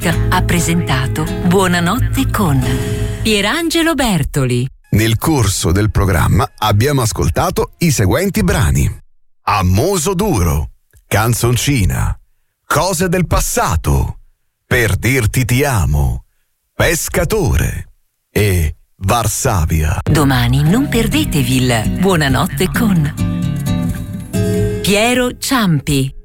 Music ha presentato Buonanotte con Pierangelo Bertoli. Nel corso del programma abbiamo ascoltato i seguenti brani: A muso duro, Canzoncina, Cose del passato, Per dirti ti amo, Pescatore e Varsavia. Domani non perdetevi il Buonanotte con Piero Ciampi.